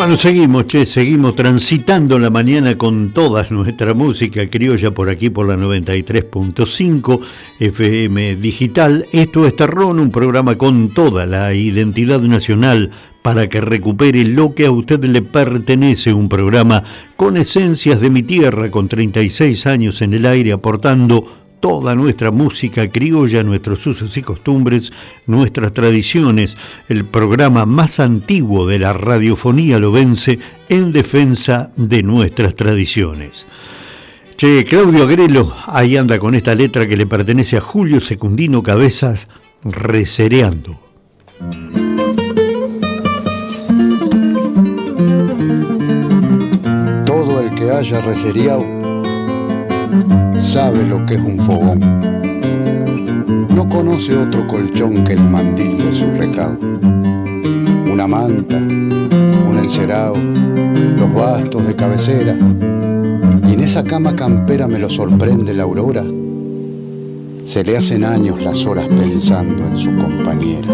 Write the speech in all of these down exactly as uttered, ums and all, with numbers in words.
Bueno, seguimos, che, seguimos transitando la mañana con toda nuestra música criolla por aquí por la noventa y tres punto cinco F M Digital. Esto es Terrón, un programa con toda la identidad nacional para que recupere lo que a usted le pertenece, un programa con esencias de mi tierra, con treinta y seis años en el aire, aportando toda nuestra música criolla, nuestros usos y costumbres, nuestras tradiciones, el programa más antiguo de la radiofonía lobense en defensa de nuestras tradiciones. Che, Claudio Agrelo, ahí anda con esta letra que le pertenece a Julio Secundino Cabezas, Recereando. Todo el que haya recereado sabe lo que es un fogón. No conoce otro colchón que el mandil de su recao. Una manta, un encerado, los bastos de cabecera. Y en esa cama campera me lo sorprende la aurora. Se le hacen años las horas pensando en su compañera.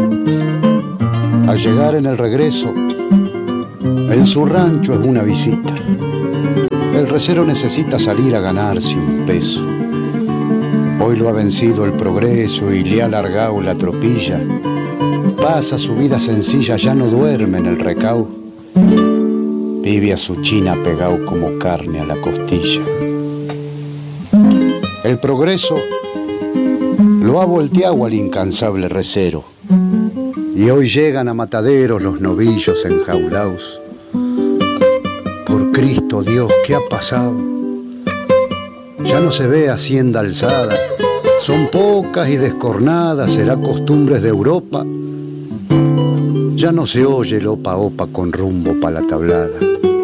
Al llegar en el regreso, en su rancho es una visita. El recero necesita salir a ganarse un peso. Hoy lo ha vencido el progreso y le ha alargado la tropilla. Pasa su vida sencilla, ya no duerme en el recao. Vive a su china pegado como carne a la costilla. El progreso lo ha volteado al incansable recero. Y hoy llegan a mataderos los novillos enjaulados. Por Cristo Dios, ¿qué ha pasado? Ya no se ve hacienda alzada, son pocas y descornadas, será costumbres de Europa. Ya no se oye el opa opa con rumbo pa' la tablada.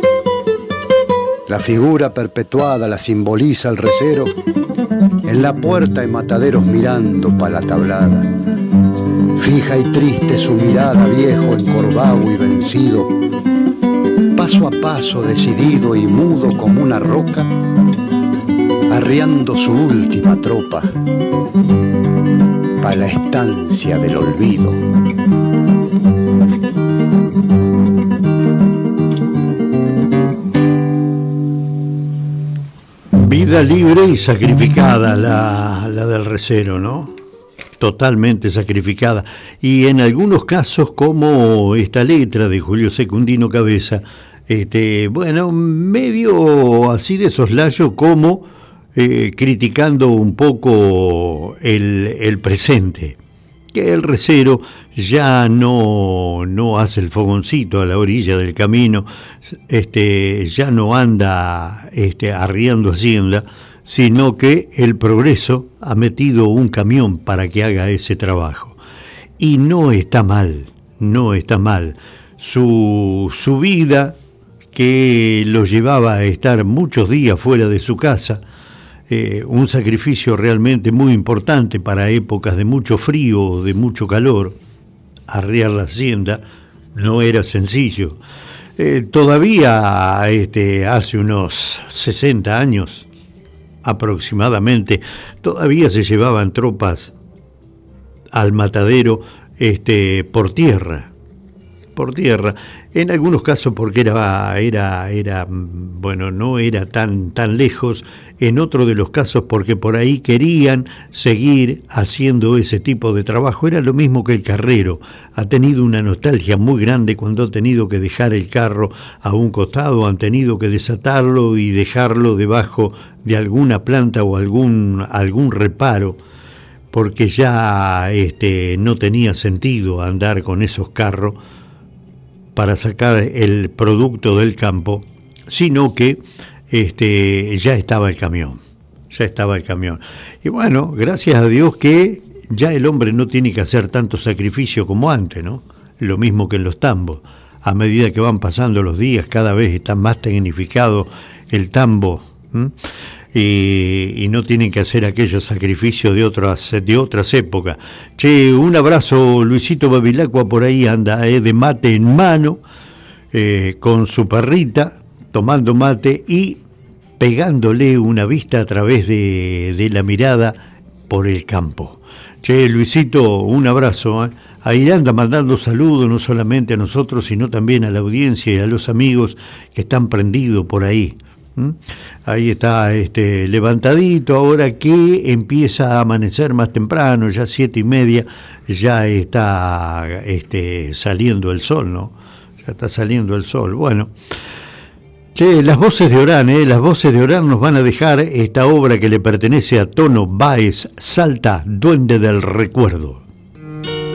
La figura perpetuada la simboliza el recero, en la puerta hay mataderos mirando pa' la tablada. Fija y triste su mirada, viejo, encorvado y vencido, paso a paso, decidido y mudo como una roca, arriando su última tropa para la estancia del olvido. Vida libre y sacrificada la, la del recero, ¿no? Totalmente sacrificada. Y en algunos casos, como esta letra de Julio Secundino Cabeza, Este, bueno, medio así de soslayo, como eh, criticando un poco el, el presente, que el recero ya no, no hace el fogoncito a la orilla del camino, este, ya no anda este, arriando hacienda, sino que el progreso ha metido un camión para que haga ese trabajo. Y no está mal, no está mal. Su, su vida, que lo llevaba a estar muchos días fuera de su casa, eh, un sacrificio realmente muy importante para épocas de mucho frío, de mucho calor. Arriar la hacienda no era sencillo. Eh, todavía este, hace unos sesenta años aproximadamente, todavía se llevaban tropas al matadero este, por tierra. por tierra, en algunos casos porque era, era, era, bueno, no era tan, tan lejos, en otro de los casos porque por ahí querían seguir haciendo ese tipo de trabajo. Era lo mismo que el carrero, ha tenido una nostalgia muy grande cuando ha tenido que dejar el carro a un costado, han tenido que desatarlo y dejarlo debajo de alguna planta o algún, algún reparo, porque ya este, no tenía sentido andar con esos carros para sacar el producto del campo, sino que este, ya estaba el camión, ya estaba el camión. Y bueno, gracias a Dios que ya el hombre no tiene que hacer tanto sacrificio como antes, ¿no? Lo mismo que en los tambos. A medida que van pasando los días, cada vez está más tecnificado el tambo, y, y no tienen que hacer aquellos sacrificios de otras, de otras épocas. Che, un abrazo, Luisito Babilacqua, por ahí anda, eh, de mate en mano, eh, con su perrita, tomando mate y pegándole una vista a través de, de la mirada por el campo. Che, Luisito, un abrazo, ¿eh? Ahí anda mandando saludos no solamente a nosotros, sino también a la audiencia y a los amigos que están prendidos por ahí. ¿Mm? Ahí está este, levantadito, ahora que empieza a amanecer más temprano, ya siete y media, ya está este, saliendo el sol, ¿no? Ya está saliendo el sol. Bueno, che, las voces de Orán, ¿eh? Las voces de Orán nos van a dejar esta obra que le pertenece a Tono Báez, Salta, Duende del Recuerdo.